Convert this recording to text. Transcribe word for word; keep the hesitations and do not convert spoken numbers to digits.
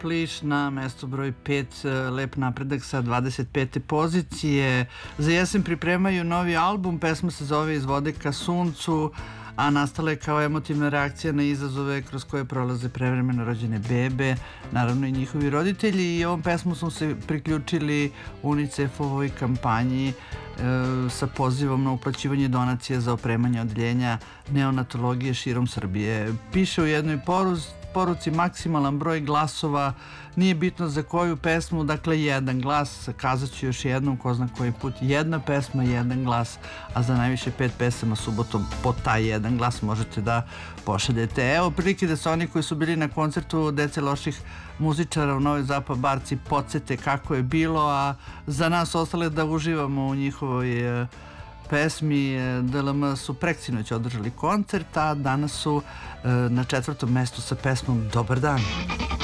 Pliš na mesto broj pet, lep napredak sa dvadeset pete pozicije. Za jesen pripremaju novi album, pesma se zove Iz vode ka suncu, a nastala je kao emotivna reakcija na izazove kroz koje prolaze prevremeno rođene bebe, naravno i njihovi roditelji, i ovom pesmu smo se priključili UNICEF-ovoj kampanji e, sa pozivom na uplaćivanje donacija za opremanje odeljenja neonatologije širom Srbije. Piše u jednoj poruci, poruci maksimalan broj glasova, nije bitno za koju pesmu, dakle jedan glas, kazat ću još jednom, ko zna koji put, jedna pesma, jedan glas, a za najviše pet pesama subotom po taj jedan glas možete da pošaljete. Evo prilike da se oni koji su bili na koncertu Dece loših muzičara u Novoj Zapa Barci podsete kako je bilo, a za nas ostale da uživamo u njihovoj pesmi. D L M su preksinoć održali koncert, a danas su na četvrtom mestu sa pesmom Dobar dan.